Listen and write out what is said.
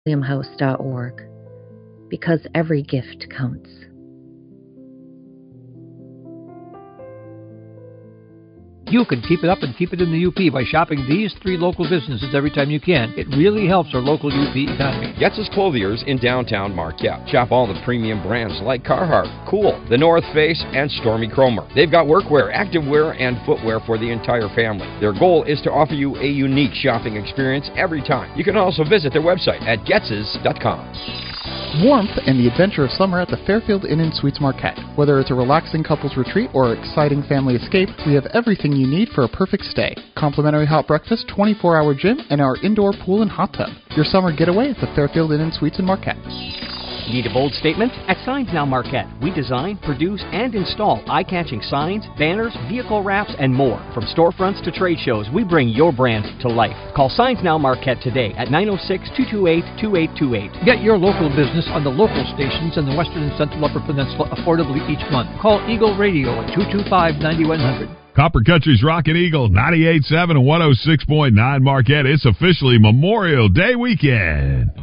williamhouse.org, because every gift counts. You can keep it up and keep it in the UP by shopping these 3 local businesses every time you can. It really helps our local UP economy. Getz's Clothiers in downtown Marquette. Shop all the premium brands like Carhartt, Cool, The North Face, and Stormy Cromer. They've got workwear, activewear, and footwear for the entire family. Their goal is to offer you a unique shopping experience every time. You can also visit their website at getz's.com. Warmth and the adventure of summer at the Fairfield Inn & Suites Marquette. Whether it's a relaxing couples retreat or exciting family escape, we have everything you need for a perfect stay. Complimentary hot breakfast, 24-hour gym, and our indoor pool and hot tub. Your summer getaway at the Fairfield Inn & Suites in Marquette. Need a bold statement? At Signs Now Marquette, we design, produce, and install eye-catching signs, banners, vehicle wraps, and more. From storefronts to trade shows, we bring your brand to life. Call Signs Now Marquette today at 906-228-2828. Get your local business on the local stations in the Western and Central Upper Peninsula affordably each month. Call Eagle Radio at 225-9100. Copper Country's Rockin' Eagle 98.7 and 106.9 Marquette. It's officially Memorial Day weekend.